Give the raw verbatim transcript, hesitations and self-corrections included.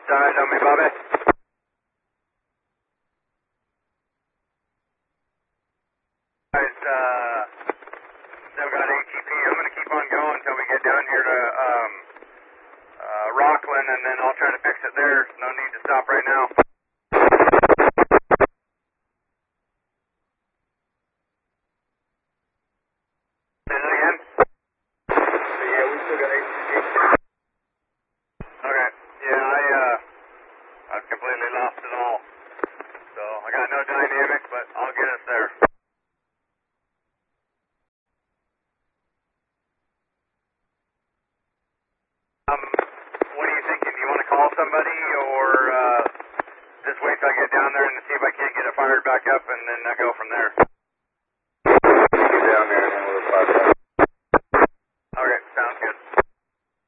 side on me, Bobby. Guys, uh, still got A T P. I'm going to keep on going until we get down here to um, uh, Rockland, and then I'll try to fix it there. No need to stop right now. Say that again? Yeah, we still got A T P. Okay. Yeah, I, uh, I've completely lost it all. So, I got no dynamic, but I'll get us there. Um, what are you thinking? Do you want to call somebody, or uh, just wait till I get down there and see if I can't get it fired back up, and then uh, go from there?